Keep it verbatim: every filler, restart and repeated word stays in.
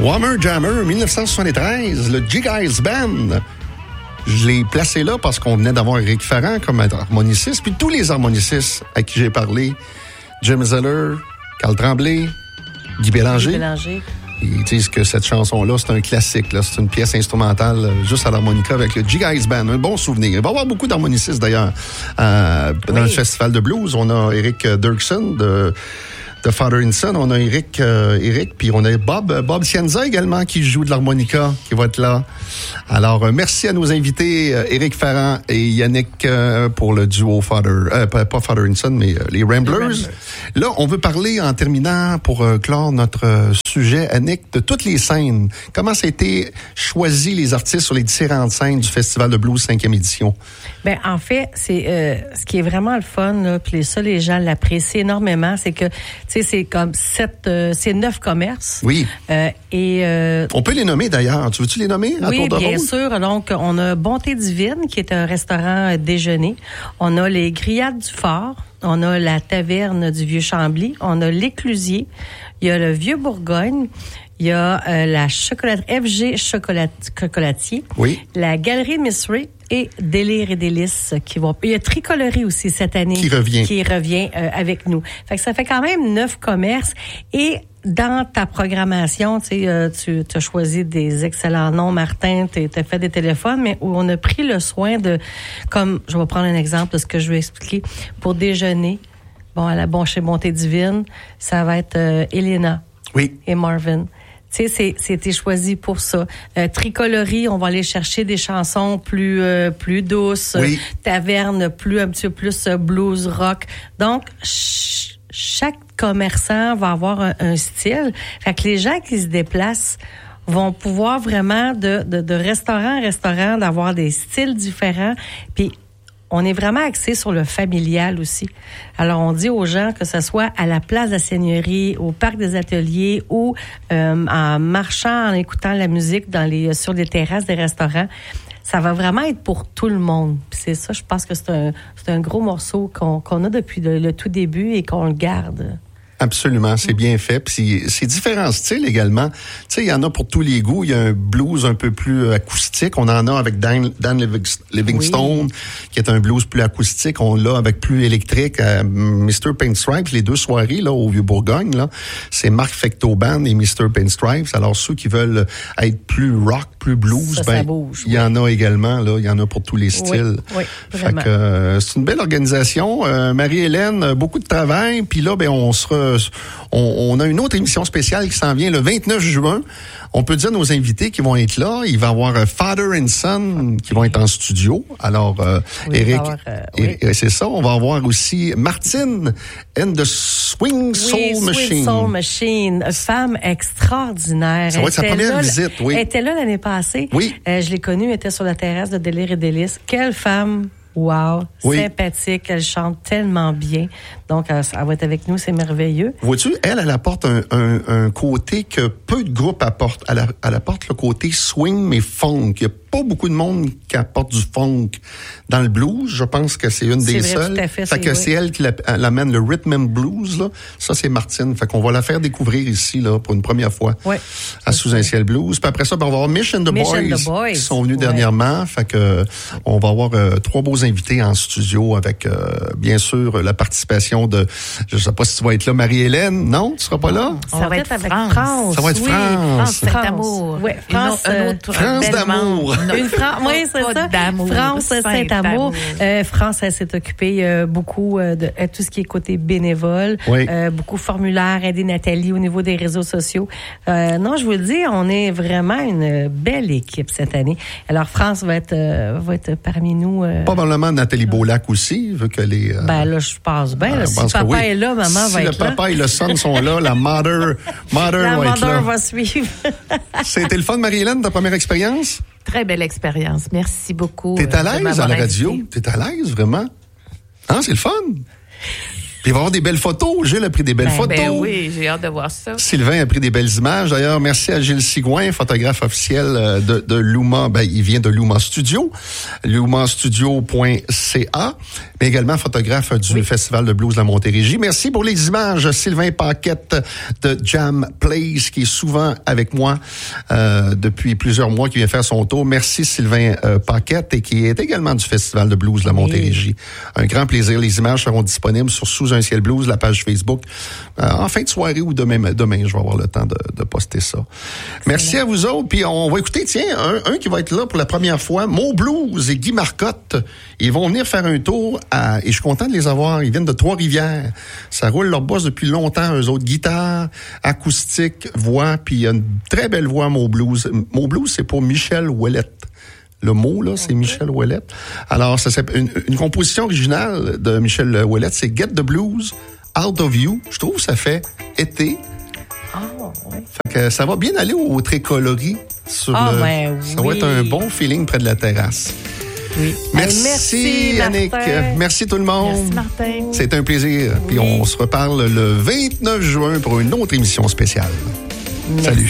Whammer Jammer, dix-neuf cent soixante-treize, le G-Guys Band. Je l'ai placé là parce qu'on venait d'avoir Éric Ferrand comme harmoniciste, puis tous les harmonicistes à qui j'ai parlé, Jim Zeller, Carl Tremblay, Guy Bélanger. Guy Bélanger. Ils disent que cette chanson-là, c'est un classique. Là. C'est une pièce instrumentale euh, juste à l'harmonica avec le G-Guys Band. Un bon souvenir. Il va y avoir beaucoup d'harmonicistes, d'ailleurs, euh, dans oui. le Festival de blues. On a Eric Dirksen de... de Father and Son, on a Eric, euh, Eric, puis on a Bob, Bob Cienza également qui joue de l'harmonica, qui va être là. Alors, euh, merci à nos invités, euh, Éric Ferrand et Yannick, euh, pour le duo Father, euh, pas, pas Father and Son, mais euh, les Ramblers. les Ramblers. Là, on veut parler en terminant pour euh, clore notre euh, sujet, Annick, de toutes les scènes. Comment ça a été choisi les artistes sur les différentes scènes du Festival de blues cinquième édition? Ben en fait, c'est euh, ce qui est vraiment le fun, là, puis ça, les gens l'apprécient énormément, c'est que, tu sais, c'est comme sept, euh, c'est neuf commerces. Oui. Euh, et euh, on peut les nommer d'ailleurs. Tu veux-tu les nommer à oui, tour de rôle? Oui, bien sûr. Donc, on a Bonté Divine, qui est un restaurant euh, déjeuner. On a les Grillades du Fort. On a la Taverne du Vieux-Chambly. On a l'Éclusier. Il y a le Vieux-Bourgogne. Il y a euh, la chocolaterie F G Chocolat, Chocolatier. Oui. La Galerie Miss Ray et Délire et Délices qui vont. Il y a Tricolorie aussi cette année. Qui revient. Qui revient euh, avec nous. Fait que ça fait quand même neuf commerces. Et dans ta programmation, tu sais, euh, tu as choisi des excellents noms, Martin, tu as fait des téléphones, mais où on a pris le soin de, comme, je vais prendre un exemple de ce que je vais expliquer, pour déjeuner, bon, à la bon chez Bonté Divine, ça va être euh, Elena. Oui. Et Marvin. Tu sais, c'est, c'était choisi pour ça. Euh, Tricolorie, on va aller chercher des chansons plus euh, plus douces. Oui. Taverne, plus un petit peu plus euh, blues rock. Donc, ch- chaque commerçant va avoir un, un style. Fait que les gens qui se déplacent vont pouvoir vraiment, de, de, de restaurant en restaurant, d'avoir des styles différents. Puis, on est vraiment axé sur le familial aussi. Alors, on dit aux gens que ce soit à la place de la Seigneurie, au Parc des Ateliers ou euh, en marchant, en écoutant la musique dans les sur les terrasses des restaurants, ça va vraiment être pour tout le monde. Puis c'est ça, je pense que c'est un, c'est un gros morceau qu'on, qu'on a depuis le, le tout début et qu'on le garde. Absolument, c'est bien fait. Puis c'est différents styles également. Tu sais, il y en a pour tous les goûts. Il y a un blues un peu plus acoustique. On en a avec Dan, Dan Livingstone, oui. qui est un blues plus acoustique. On l'a avec plus électrique. Euh, mister Pinstripes, les deux soirées là au Vieux-Bourgogne, là, c'est Marc Fecteau Band et mister Pinstripes. Alors ceux qui veulent être plus rock, plus blues, ça, ben ça bouge, il y oui. en a également. Là, il y en a pour tous les styles. Oui, oui, fait que euh, c'est une belle organisation. Euh, Marie-Hélène, beaucoup de travail. Puis là, ben on sera On, on a une autre émission spéciale qui s'en vient le vingt-neuf juin. On peut dire nos invités qui vont être là. Il va y avoir Father and Son qui vont être en studio. Alors, euh, oui, Eric, avoir, euh, oui. et, c'est ça. On va avoir aussi Martine and the Swing Soul oui, Machine. Swing Soul Machine, une femme extraordinaire. Ça va être sa première là, visite, oui. Elle était là l'année passée. Oui. Euh, je l'ai connue, elle était sur la terrasse de Délire et Délices. Quelle femme! Wow, oui. sympathique, elle chante tellement bien. Donc, elle, elle va être avec nous, c'est merveilleux. Vois-tu, elle, elle apporte un, un, un côté que peu de groupes apportent. Elle, elle apporte le côté swing, mais funk. Il n'y a pas beaucoup de monde qui apporte du funk dans le blues. Je pense que c'est une c'est des vrai, seules. Tout à fait, fait c'est que vrai. c'est elle qui l'amène le rhythm and blues, là. Ça, c'est Martine. Fait qu'on va la faire découvrir ici, là, pour une première fois. Ouais, à Sous un ciel blues. Puis après ça, ben, on va avoir Mish and the, Mish Boys, and the Boys qui sont venus ouais. dernièrement. Fait que on va avoir euh, trois beaux invités en studio avec, euh, bien sûr, la participation de, je sais pas si tu vas être là, Marie-Hélène. Non, tu seras pas là? Ça va, va être avec France. France. Ça va être oui, France. France d'amour. Oui, France, une, une autre France d'amour. Une France, oui, c'est ça. D'amour. France Saint-Amour. Euh, France, elle s'est occupée euh, beaucoup euh, de euh, tout ce qui est côté bénévole. Oui. Euh, beaucoup formulaire, aider Nathalie au niveau des réseaux sociaux. Euh, non, je vous le dis, on est vraiment une belle équipe cette année. Alors, France va être, euh, va être parmi nous. Euh, Probablement Nathalie Beaulac aussi, vu que les... Euh, ben là, je pense bien. euh, Là, si pense papa oui. est là, maman si va le être là. Si le papa et le son sont là, la mother, mother la va être là. mother va suivre. C'était le fun, Marie-Hélène, ta première expérience? Très belle expérience. Merci beaucoup. T'es à l'aise euh, à la radio? T'es à l'aise, vraiment? Hein, c'est le fun? Puis il va y avoir des belles photos. Gilles a pris des belles Ben, photos. ben oui, j'ai hâte de voir ça. Sylvain a pris des belles images. D'ailleurs, merci à Gilles Sigouin, photographe officiel de, de Luma. Ben, il vient de Luma Studio, luma studio point c a, mais également photographe du oui. Festival de blues de la Montérégie. Merci pour les images. Sylvain Paquette de Jam Place, qui est souvent avec moi euh, depuis plusieurs mois, qui vient faire son tour. Merci Sylvain euh, Paquette, et qui est également du Festival de blues de la Montérégie. Oui. Un grand plaisir. Les images seront disponibles sur Sous un ciel blues, la page Facebook, euh, en fin de soirée ou demain. Demain, je vais avoir le temps de, de poster ça. Merci bien. À vous autres. Puis on va écouter, tiens, un, un qui va être là pour la première fois, Mo Blues et Guy Marcotte. Ils vont venir faire un tour à, et je suis content de les avoir. Ils viennent de Trois-Rivières. Ça roule leur boss depuis longtemps. Eux autres, guitare, acoustique, voix, puis il y a une très belle voix, Mo Blues. Mo Blues, c'est pour Michel Ouellette. Le mot, là, c'est okay. Michel Ouellette. Alors, ça c'est une, une composition originale de Michel Ouellette, c'est Get the Blues Out of You. Je trouve que ça fait été. Oh, oui. Fait que ça va bien aller au, au Tricoloris. Sur oh, le, ben, ça oui. va être un bon feeling près de la terrasse. Oui. Merci, merci Yannick. Martin. Merci tout le monde. Merci, Martin. C'est un plaisir. Oui. Puis on se reparle le vingt-neuf juin pour une autre émission spéciale. Merci. Salut.